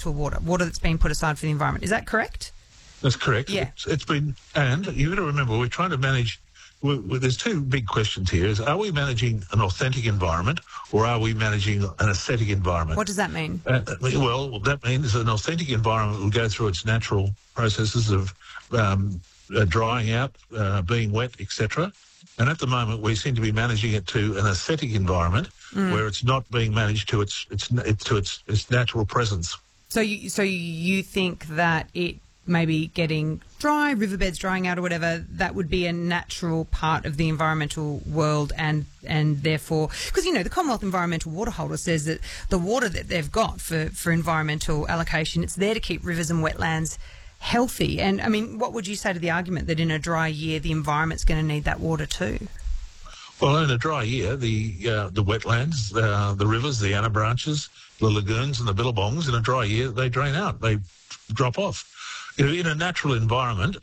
environmental water that's been put aside for the environment. Is that correct? That's correct. Yeah. It's been, and you've got to remember, we're trying to manage. There's two big questions here: is are we managing an authentic environment, or are we managing an aesthetic environment? What does that mean? Well, that means an authentic environment will go through its natural processes of drying out, being wet, etc. And at the moment, we seem to be managing it to an aesthetic environment where it's not being managed to its natural presence. So you think that it maybe getting dry, riverbeds drying out or whatever, that would be a natural part of the environmental world, and therefore, because, the Commonwealth Environmental Water Holder says that the water that they've got for environmental allocation, it's there to keep rivers and wetlands healthy. And, I mean, what would you say to the argument that in a dry year the environment's going to need that water too? Well, in a dry year, the wetlands, the rivers, the Anna branches, the lagoons and the billabongs, in a dry year, they drain out, they drop off. In a natural environment,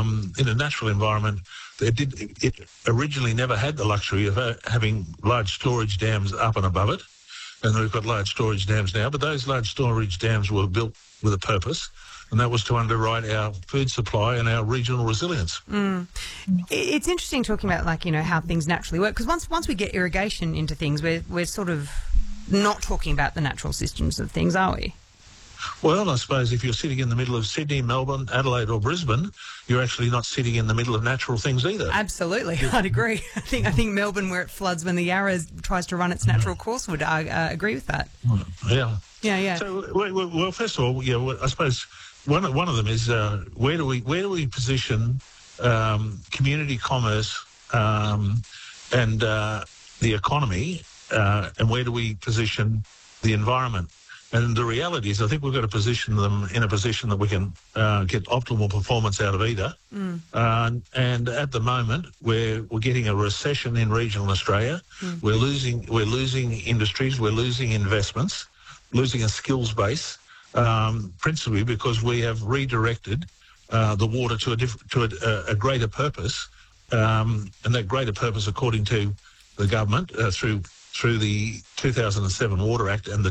it originally never had the luxury of having large storage dams up and above it, and we've got large storage dams now. But those large storage dams were built with a purpose, and that was to underwrite our food supply and our regional resilience. It's interesting talking about how things naturally work, because once we get irrigation into things, we're sort of not talking about the natural systems of things, are we? Well, I suppose if you're sitting in the middle of Sydney, Melbourne, Adelaide or Brisbane, you're actually not sitting in the middle of natural things either. Absolutely, I'd agree. I think Melbourne, where it floods when the Yarra tries to run its natural course, would agree with that. Yeah. So, well, first of all, I suppose one of them is where do we position community commerce and the economy, and where do we position the environment? And the reality is, I think we've got to position them in a position that we can get optimal performance out of either. And at the moment, we're getting a recession in regional Australia. We're losing industries. We're losing investments, losing a skills base, principally because we have redirected the water to a greater purpose, and that greater purpose, according to the government, through the 2007 Water Act and the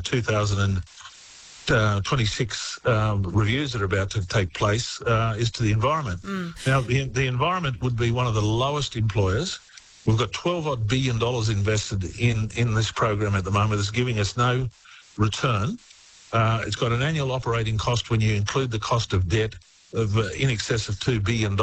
2026 reviews that are about to take place, is to the environment. Now, the environment would be one of the lowest employers. We've got $12 billion invested in this program at the moment. It's giving us no return. It's got an annual operating cost, when you include the cost of debt, of in excess of $2 billion.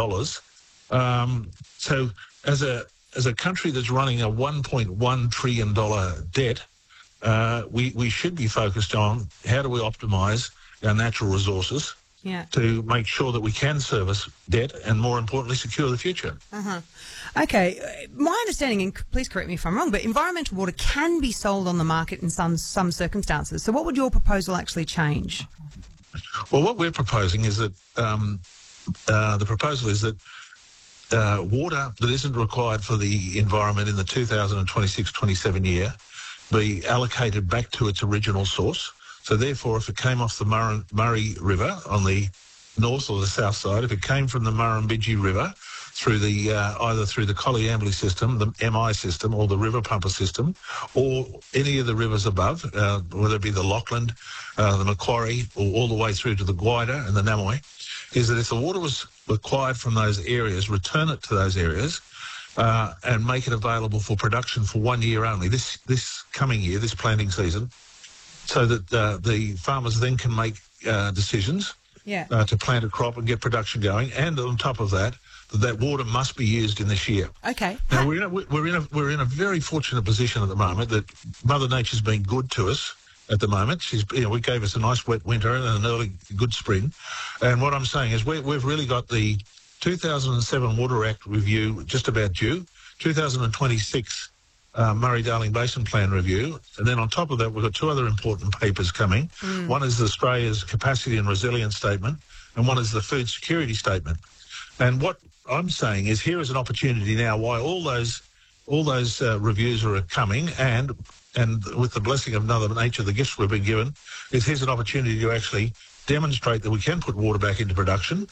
So as a country that's running a $1.1 trillion debt, we should be focused on how do we optimise our natural resources to make sure that we can service debt and, more importantly, secure the future. Okay, my understanding, and please correct me if I'm wrong, but environmental water can be sold on the market in some circumstances. So what would your proposal actually change? Well, what we're proposing is that the proposal is that water that isn't required for the environment in the 2026-27 year be allocated back to its original source. So therefore, if it came off the Murray River on the north or the south side, if it came from the Murrumbidgee River through the either through the Colliambly system, the MI system, or the River Pumper system, or any of the rivers above, whether it be the Lachlan, the Macquarie, or all the way through to the Gwydir and the Namoy, is that if the water was acquired from those areas, return it to those areas, and make it available for production for 1 year only, this coming year, this planting season, so that the farmers then can make decisions to plant a crop and get production going. And on top of that, that water must be used in this year. Okay. Now we're in a very fortunate position at the moment that Mother Nature's been good to us. At the moment, we gave us a nice wet winter and an early good spring. And what I'm saying is we've really got the 2007 Water Act review just about due, 2026 Murray-Darling Basin Plan review, and then on top of that we've got two other important papers coming. One is Australia's Capacity and Resilience Statement, and one is the Food Security Statement. And what I'm saying is, here is an opportunity now why all those reviews are coming, and with the blessing of Mother Nature, the gifts we've been given, is here's an opportunity to actually demonstrate that we can put water back into production,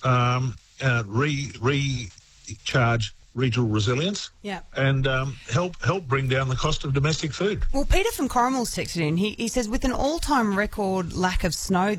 recharge regional resilience, and help bring down the cost of domestic food. Well, Peter from Corrimal's texted in. He says, with an all-time record lack of snow